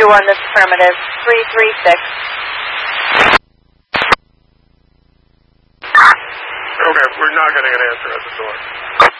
2 on this affirmative. 336. Okay, we're not getting an answer at the door.